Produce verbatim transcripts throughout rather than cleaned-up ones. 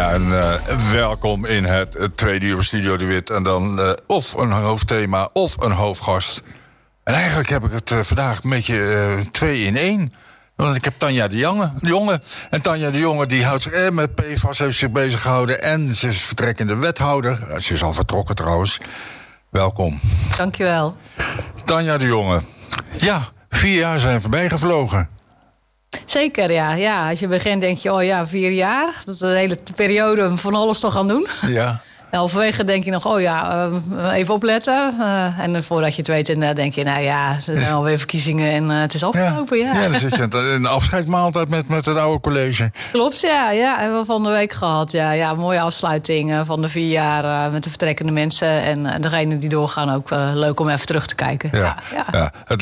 Ja, en uh, welkom in het uh, tweede uur Studio De Wit. En dan uh, of een hoofdthema of een hoofdgast. En eigenlijk heb ik het uh, vandaag een beetje uh, twee in één. Want ik heb Tanja de Jonge. De Jonge. En Tanja de Jonge die houdt zich eh, met P F A S heeft zich bezig gehouden. En ze is vertrekkende wethouder. Ze is al vertrokken trouwens. Welkom. Dankjewel. Tanja de Jonge. Ja, vier jaar zijn voorbij gevlogen. Zeker, ja. ja. Als je begint denk je, oh ja, vier jaar. Dat is de hele periode van alles toch gaan doen. Ja. Halverwege denk je nog, oh ja, uh, even opletten. Uh, en voordat je het weet, uh, denk je, nou ja, er zijn alweer verkiezingen en uh, het is afgelopen. Ja, ja. ja, dan zit je een afscheidsmaaltijd met, met het oude college. Klopt, ja. ja. Hebben we van de week gehad. Ja, ja, mooie afsluiting uh, van de vier jaar uh, met de vertrekkende mensen. En uh, degenen die doorgaan ook uh, leuk om even terug te kijken. Ja, ja, ja. ja. Het,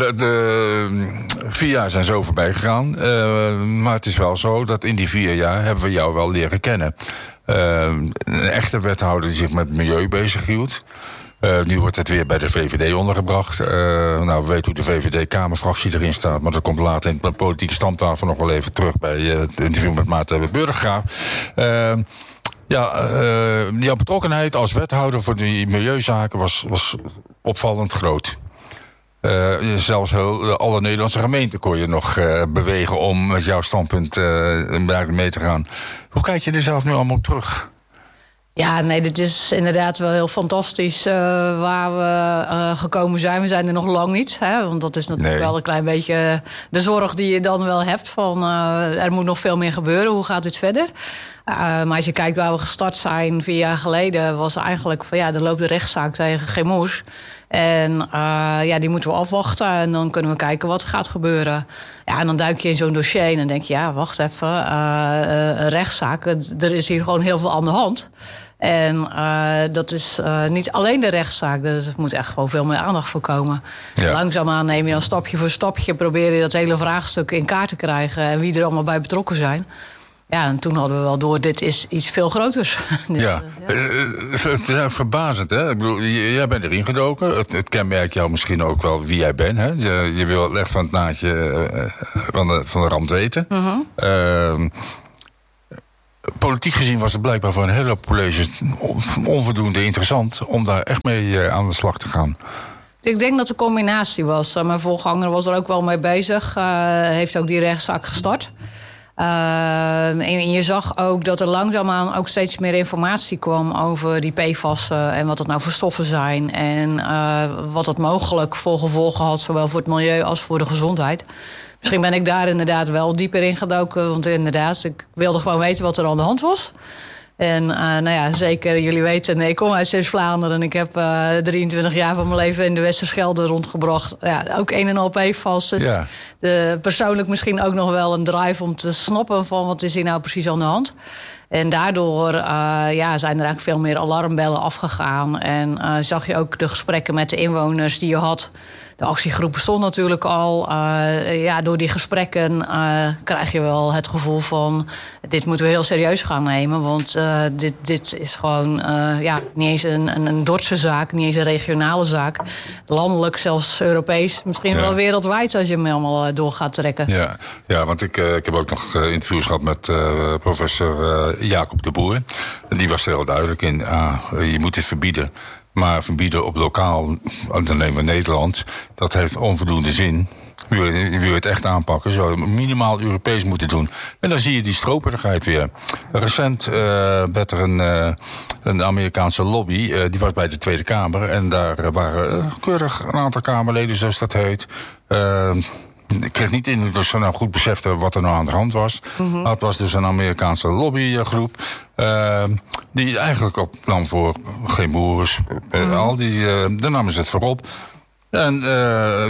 de vier jaar zijn zo voorbij gegaan. Uh, maar het is wel zo dat in die vier jaar hebben we jou wel leren kennen. Uh, een echte wethouder die zich met milieu bezighield. Uh, nu wordt het weer bij de V V D ondergebracht. Uh, nou, we weten hoe de V V D-Kamerfractie erin staat. Maar dat komt later in de politieke stamtafel nog wel even terug bij uh, het interview met Maarten Burggraaf. Uh, ja, uh, jouw betrokkenheid als wethouder voor die milieuzaken was, was opvallend groot. Uh, zelfs heel, alle Nederlandse gemeenten kon je nog uh, bewegen om met jouw standpunt uh, mee te gaan. Hoe kijk je er zelf nu allemaal op terug? Ja, nee, dit is inderdaad wel heel fantastisch uh, waar we uh, gekomen zijn. We zijn er nog lang niet, hè, want dat is natuurlijk nee. wel een klein beetje de zorg die je dan wel hebt. Van, uh, er moet nog veel meer gebeuren, hoe gaat dit verder? Uh, maar als je kijkt waar we gestart zijn vier jaar geleden, was eigenlijk van ja, er loopt de rechtszaak tegen Chemours. En uh, ja, die moeten we afwachten en dan kunnen we kijken wat er gaat gebeuren. Ja, en dan duik je in zo'n dossier en dan denk je, ja, wacht even, uh, uh, een rechtszaak, er is hier gewoon heel veel aan de hand. En uh, dat is uh, niet alleen de rechtszaak, dus er moet echt gewoon veel meer aandacht voor komen. Ja. Langzaamaan neem je dan stapje voor stapje, probeer je dat hele vraagstuk in kaart te krijgen en wie er allemaal bij betrokken zijn. Ja, en toen hadden we wel door, dit is iets veel groters. Ja, ja. Uh, het is ook verbazend, hè? Ik bedoel, jij bent erin gedoken. Het, het kenmerkt jou misschien ook wel wie jij bent, hè? Je, je wil echt van het naadje uh, van, de, van de rand weten. Uh-huh. Uh, politiek gezien was het blijkbaar voor een hele hoop colleges onvoldoende interessant om daar echt mee uh, aan de slag te gaan. Ik denk dat de combinatie was. Uh, mijn voorganger was er ook wel mee bezig. Uh, heeft ook die rechtszaak gestart. Uh, en je zag ook dat er langzaamaan ook steeds meer informatie kwam over die P F A S en wat dat nou voor stoffen zijn. En uh, wat dat mogelijk voor gevolgen had, zowel voor het milieu als voor de gezondheid. Misschien ben ik daar inderdaad wel dieper in gedoken. Want inderdaad, ik wilde gewoon weten wat er aan de hand was. En uh, nou ja, zeker, jullie weten, ik kom uit Zeeuws-Vlaanderen en ik heb uh, drieëntwintig jaar van mijn leven in de Westerschelde rondgebracht. Ja, ook een en al P F A S. Dus ja. de, persoonlijk misschien ook nog wel een drive om te snappen van wat is hier nou precies aan de hand. En daardoor uh, ja, zijn er eigenlijk veel meer alarmbellen afgegaan. En uh, zag je ook de gesprekken met de inwoners die je had. De actiegroep bestond natuurlijk al. Uh, ja, door die gesprekken uh, krijg je wel het gevoel van dit moeten we heel serieus gaan nemen. Want uh, dit, dit is gewoon uh, ja, niet eens een, een, een Dordtse zaak, niet eens een regionale zaak. Landelijk, zelfs Europees, misschien ja. wel wereldwijd als je hem helemaal uh, door gaat trekken. Ja, ja want ik, uh, ik heb ook nog uh, interviews gehad met uh, professor uh, Jacob de Boer. En die was er heel duidelijk in. Ah, je moet dit verbieden. Maar verbieden op lokaal, dan nemen we Nederland, dat heeft onvoldoende zin. Wie wil, wie wil het echt aanpakken, zou je minimaal Europees moeten doen. En dan zie je die stroperigheid weer. Recent uh, werd er een, uh, een Amerikaanse lobby, uh, die was bij de Tweede Kamer. En daar waren uh, keurig een aantal Kamerleden, zoals dat heet. Uh, Ik kreeg niet in dat ze nou goed beseften wat er nou aan de hand was. Mm-hmm. Het was dus een Amerikaanse lobbygroep. Uh, die eigenlijk op nam voor Chemours. Mm-hmm. Al die, uh, daar namen ze het voorop. En uh,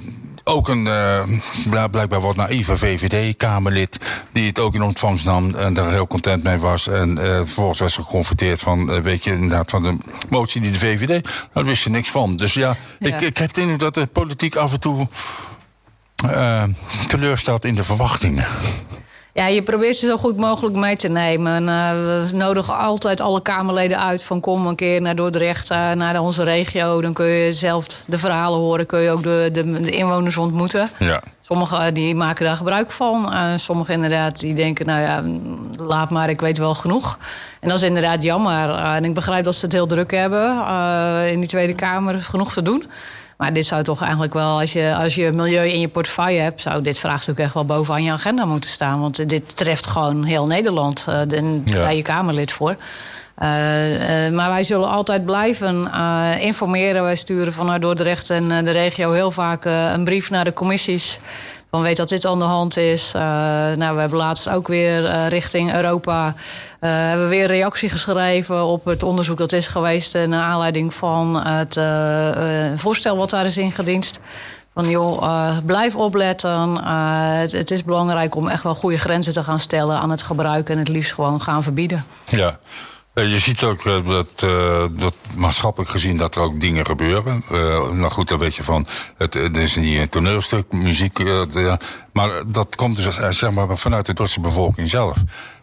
ook een uh, blijkbaar wat naïeve V V D-Kamerlid... die het ook in ontvangst nam en daar heel content mee was. En uh, vervolgens was ze geconfronteerd van... Uh, weet je, inderdaad, van de motie die de V V D... daar wist je niks van. Dus ja, ja. Ik, ik heb de indruk dat de politiek af en toe... Uh, teleurstelt in de verwachtingen. Ja, je probeert ze zo goed mogelijk mee te nemen. Uh, we nodigen altijd alle Kamerleden uit van kom een keer naar Dordrecht, uh, naar onze regio. Dan kun je zelf de verhalen horen, kun je ook de, de, de inwoners ontmoeten. Ja. Sommigen die maken daar gebruik van. Uh, sommigen inderdaad die denken, nou ja, laat maar, ik weet wel genoeg. En dat is inderdaad jammer. Uh, en ik begrijp dat ze het heel druk hebben. Uh, in die Tweede Kamer genoeg te doen. Maar dit zou toch eigenlijk wel, als je, als je milieu in je portefeuille hebt, zou dit vraagstuk echt wel bovenaan je agenda moeten staan. Want dit treft gewoon heel Nederland. Uh, en daar ben je Kamerlid voor. Uh, uh, maar wij zullen altijd blijven uh, informeren. Wij sturen vanuit Dordrecht en uh, de regio heel vaak uh, een brief naar de commissies. Van weet dat dit aan de hand is. Uh, nou, we hebben laatst ook weer uh, richting Europa uh, hebben we weer reactie geschreven op het onderzoek dat is geweest naar aanleiding van het uh, uh, voorstel wat daar is ingediend. Van joh, uh, blijf opletten. Uh, het, het is belangrijk om echt wel goede grenzen te gaan stellen aan het gebruik en het liefst gewoon gaan verbieden. Ja. Je ziet ook dat, uh, dat maatschappelijk gezien dat er ook dingen gebeuren. Uh, nou goed, dan weet je van, het, het is niet een toneelstuk, muziek. Uh, de, maar dat komt dus uh, zeg maar vanuit de Dordtse bevolking zelf.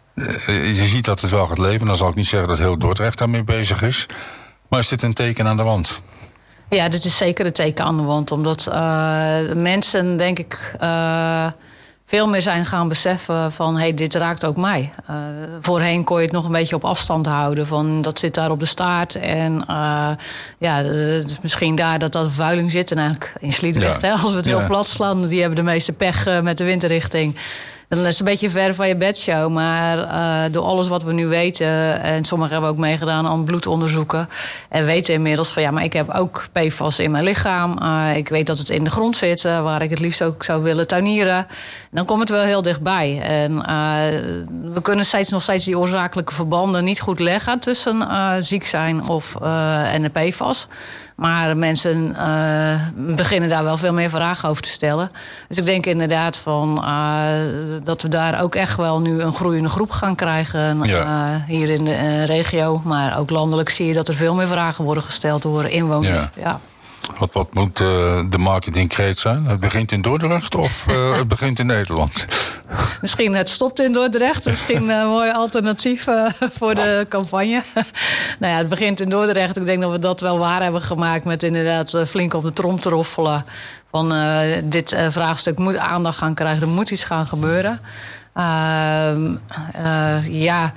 Uh, je ziet dat het wel gaat leven. Dan zal ik niet zeggen dat heel Dordrecht daarmee bezig is. Maar is dit een teken aan de wand? Ja, dit is zeker een teken aan de wand. Omdat uh, mensen, denk ik, Uh, veel meer zijn gaan beseffen van, hey, dit raakt ook mij. Uh, voorheen kon je het nog een beetje op afstand houden. Van, dat zit daar op de staart. En uh, ja, het is misschien daar dat dat vervuiling zit. En eigenlijk in Sliedrecht, ja. hè, als we het heel ja. plat slaan, die hebben de meeste pech uh, met de windrichting. Dan is het een beetje ver van je bedshow. Maar uh, door alles wat we nu weten, en sommigen hebben ook meegedaan aan bloedonderzoeken, en weten inmiddels van ja, maar ik heb ook P F A S in mijn lichaam. Uh, ik weet dat het in de grond zit, uh, waar ik het liefst ook zou willen tuinieren. Dan komt het wel heel dichtbij. En uh, we kunnen steeds nog steeds die oorzakelijke verbanden niet goed leggen tussen uh, ziek zijn of, uh, en de P F A S. Maar mensen uh, beginnen daar wel veel meer vragen over te stellen. Dus ik denk inderdaad van, uh, dat we daar ook echt wel nu een groeiende groep gaan krijgen. Ja. Uh, hier in de uh, regio. Maar ook landelijk zie je dat er veel meer vragen worden gesteld door inwoners. Ja. Ja. Wat, wat moet uh, de marketingkreet zijn? Het begint in Dordrecht of uh, het begint in Nederland? Misschien het stopt in Dordrecht. Misschien een mooi alternatief uh, voor de campagne. Nou ja, het begint in Dordrecht. Ik denk dat we dat wel waar hebben gemaakt met inderdaad uh, flink op de trom te roffelen. Van uh, dit uh, vraagstuk moet aandacht gaan krijgen. Er moet iets gaan gebeuren. Uh, uh, ja,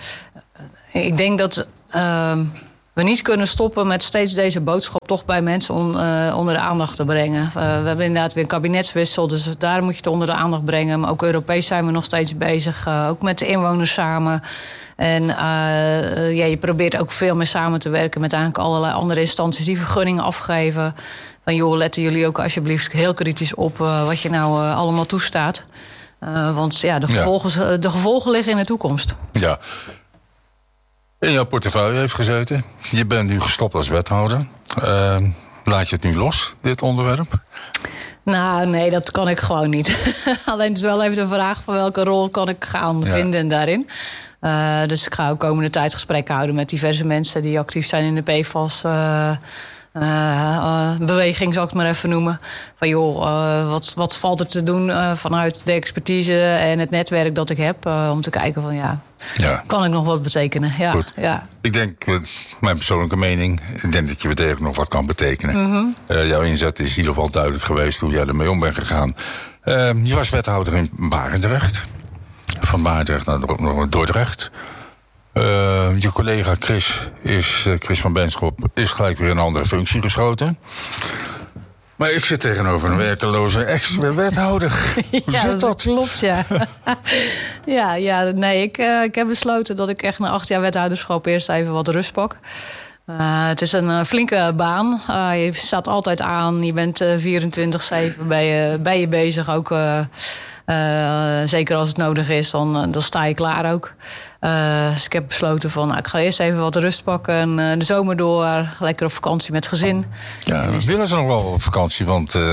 ik denk dat Uh, we niet kunnen stoppen met steeds deze boodschap toch bij mensen on, uh, onder de aandacht te brengen. Uh, we hebben inderdaad weer een kabinetswissel, dus daar moet je het onder de aandacht brengen. Maar ook Europees zijn we nog steeds bezig, uh, ook met de inwoners samen. En uh, ja, je probeert ook veel meer samen te werken met eigenlijk allerlei andere instanties die vergunningen afgeven. Van joh, letten jullie ook alsjeblieft heel kritisch op uh, wat je nou uh, allemaal toestaat. Uh, want ja, de gevolgen, ja. de gevolgen liggen in de toekomst. Ja. In jouw portefeuille heeft gezeten. Je bent nu gestopt als wethouder. Uh, laat je het nu los, dit onderwerp? Nou, nee, dat kan ik gewoon niet. Alleen het is wel even de vraag van welke rol kan ik gaan ja. vinden daarin. Uh, dus ik ga ook komende tijd gesprekken houden met diverse mensen die actief zijn in de P F A S. Uh, Uh, uh, beweging, zal ik het maar even noemen. Van joh, uh, wat, wat valt er te doen uh, vanuit de expertise en het netwerk dat ik heb. Uh, om te kijken van ja, ja, kan ik nog wat betekenen? Ja, goed. Ja. Ik denk, mijn persoonlijke mening, ik denk dat je degelijk nog wat kan betekenen. Mm-hmm. Uh, jouw inzet is in ieder geval duidelijk geweest hoe jij ermee om bent gegaan. Uh, je was wethouder in Barendrecht. Van Barendrecht naar Dordrecht. Uh, je collega Chris, is, uh, Chris van Benschop is gelijk weer in een andere functie geschoten. Maar ik zit tegenover een werkeloze ex-wethouder. Hoe ja, zit dat? dat klopt, ja. ja, ja, nee, ik, uh, ik heb besloten dat ik echt na acht jaar wethouderschap eerst even wat rust pak. Uh, het is een uh, flinke baan. Uh, je staat altijd aan. Je bent uh, vierentwintig zeven bij je, bij je bezig. Ook, uh, uh, zeker als het nodig is, dan, uh, dan sta je klaar ook. Uh, dus ik heb besloten van, nou, ik ga eerst even wat rust pakken. Uh, de zomer door, lekker op vakantie met gezin. Ja, willen ze nog wel op vakantie, want Uh...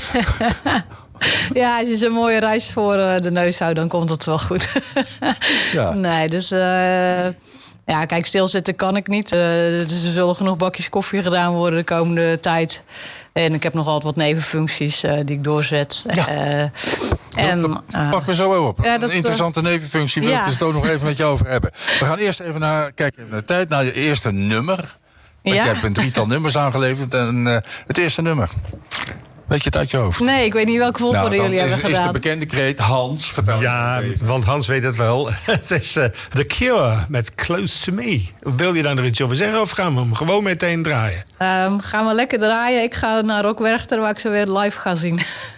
ja, als je zo'n mooie reis voor uh, de neus houdt, dan komt het wel goed. ja. Nee, dus Uh, ja, kijk, stilzitten kan ik niet. Uh, dus er zullen genoeg bakjes koffie gedaan worden de komende tijd. En ik heb nog altijd wat nevenfuncties uh, die ik doorzet. Ja. Uh, en, dat uh, pakken we zo op. Ja, dat, een interessante nevenfunctie wil ja. ik het ook nog even met je over hebben. We gaan eerst even naar, kijk even naar de tijd, naar je eerste nummer. Want ja. je hebt een drietal nummers aangeleverd. En uh, het eerste nummer. Weet je het uit je hoofd? Nee, ik weet niet welke volgorde nou, jullie is, hebben gedaan. Is de bekende kreet Hans? Vertel ja, want Hans weet het wel. Het is uh, The Cure met Close to Me. Wil je daar nog iets over zeggen of gaan we hem gewoon meteen draaien? Um, gaan we lekker draaien. Ik ga naar Rock Werchter waar ik ze weer live ga zien.